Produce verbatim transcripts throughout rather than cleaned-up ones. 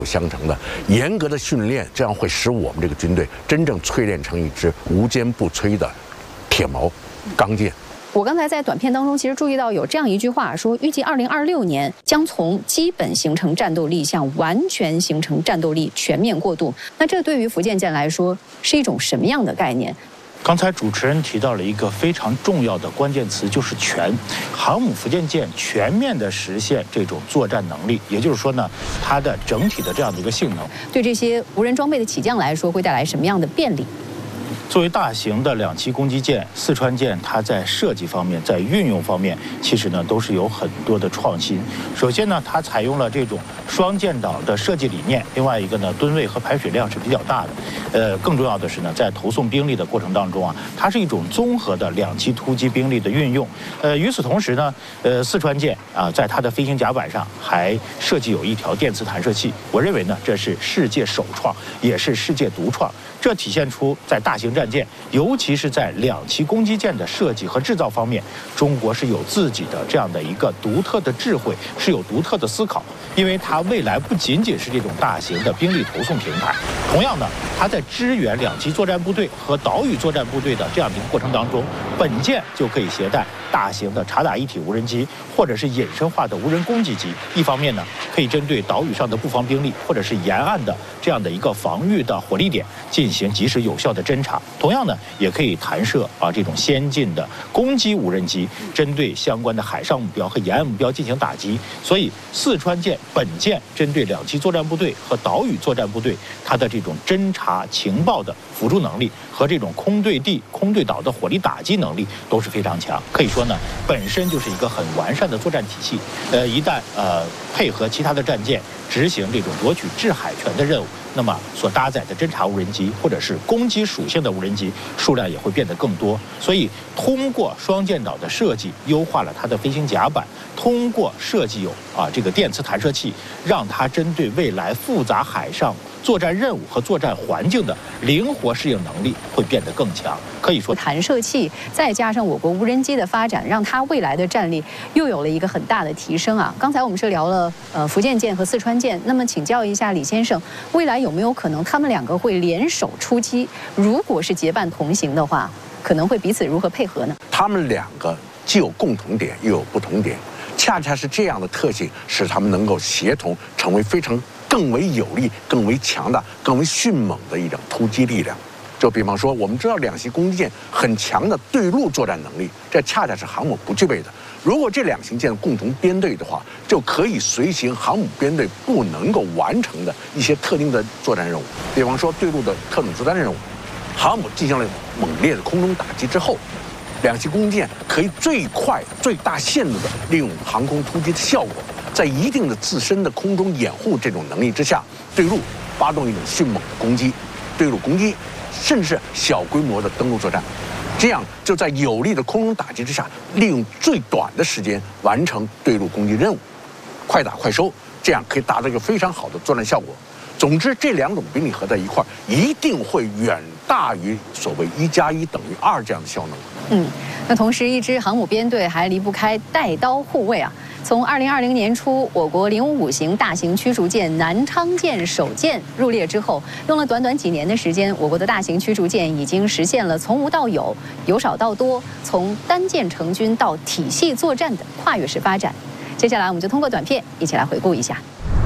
相成的严格的训练，这样会使我们这个军队真正淬炼成一支无坚不摧的铁矛钢剑。 我刚才在短片当中其实注意到有这样一句话，说预计二零二六年将从基本形成战斗力向完全形成战斗力全面过渡。那这对于福建舰来说是一种什么样的概念？ 刚才主持人提到了一个非常重要的关键词，就是全。航母福建舰全面地实现这种作战能力，也就是说呢，它的整体的这样的一个性能， 对这些无人装备的起降来说，会带来什么样的便利？ 作为大型的两栖攻击舰，四川舰它在设计方面，在运用方面，其实呢都是有很多的创新。首先呢，它采用了这种双舰岛的设计理念；另外一个呢，吨位和排水量是比较大的。呃，更重要的是呢，在投送兵力的过程当中啊，它是一种综合的两栖突击兵力的运用。呃，与此同时呢，呃，四川舰啊，在它的飞行甲板上还设计有一条电磁弹射器。我认为呢，这是世界首创，也是世界独创。这体现出在大型战舰，尤其是在两栖攻击舰的设计和制造方面，中国是有自己的这样的一个独特的智慧，是有独特的思考。因为它未来不仅仅是这种大型的兵力投送平台，同样的，它在支援两栖作战部队和岛屿作战部队的这样的一个过程当中，本舰就可以携带大型的察打一体无人机，或者是隐身化的无人攻击机。一方面呢，可以针对岛屿上的布防兵力，或者是沿岸的这样的一个防御的火力点进行及时有效的侦察。同样呢，也可以弹射啊这种先进的攻击无人机，针对相关的海上目标和沿岸目标进行打击。所以，四川舰本舰针对两栖作战部队和岛屿作战部队，它的这种侦察情报的辅助能力和这种空对地、空对岛的火力打击能力都是非常强。可以说呢，本身就是一个很完善的作战体系。呃，一旦呃配合其他的战舰执行这种夺取制海权的任务，那么所搭载的侦察无人机或者是攻击属性的无人机数量也会变得更多。所以，通过双舰岛的设计，优化了它的飞行甲板；通过设计有啊这个电磁弹射器，让它针对未来复杂海上作战任务和作战环境的灵活适应能力会变得更强。可以说， 弹射器再加上我国无人机的发展，让它未来的战力又有了一个很大的提升啊。刚才我们是聊了呃福建舰和四川舰，那么请教一下李先生，未来有没有可能他们两个会联手出击？如果是结伴同行的话，可能会彼此如何配合呢？ 他们两个既有共同点，又有不同点，恰恰是这样的特性，使他们能够协同，成为非常更为有力、更为强大、更为迅猛的一种突击力量。就比方说，我们知道两栖攻击舰很强的对陆作战能力，这恰恰是航母不具备的。如果这两型舰共同编队的话，就可以随行航母编队不能够完成的一些特定的作战任务，比方说对陆的特种作战任务。航母进行了猛烈的空中打击之后，两栖攻击舰可以最快、最大限度地利用航空突击的效果，在一定的自身的空中掩护这种能力之下，对陆发动一种迅猛的攻击，对陆攻击，甚至是小规模的登陆作战。这样就在有力的空中打击之下，利用最短的时间完成对陆攻击任务，快打快收，这样可以达到一个非常好的作战效果。总之，这两种兵力合在一块儿，一定会远大于所谓一加一等于二这样的效能。 嗯，那同时，一支航母编队还离不开带刀护卫啊。从二零二零年初，我国零五五型大型驱逐舰南昌舰首舰入列之后，用了短短几年的时间，我国的大型驱逐舰已经实现了从无到有、由少到多，从单舰成军到体系作战的跨越式发展。接下来，我们就通过短片一起来回顾一下。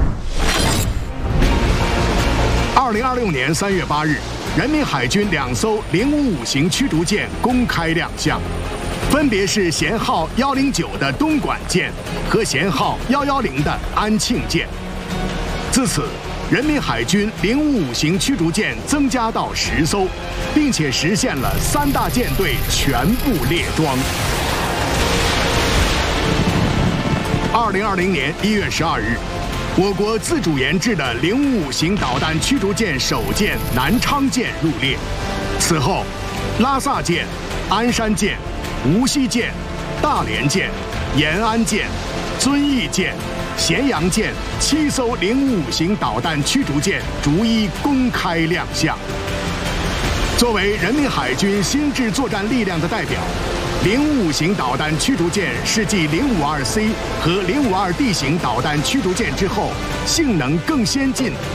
二零二六年三月八日，人民海军两艘零五五型驱逐舰公开亮相，分别是舷号幺零九的东莞舰和舷号幺幺零的安庆舰。自此，人民海军零五五型驱逐舰增加到十艘，并且实现了三大舰队全部列装。二零二零年一月十二日。我国自主研制的零五五型导弹驱逐舰首舰南昌舰入列，此后，拉萨舰、鞍山舰、无锡舰、大连舰、延安舰、遵义舰、咸阳舰七艘零五五型导弹驱逐舰逐一公开亮相。作为人民海军新制作战力量的代表， 零五五型导弹驱逐舰是继零五二 C 和零五二 D 型导弹驱逐舰之后，性能更先进、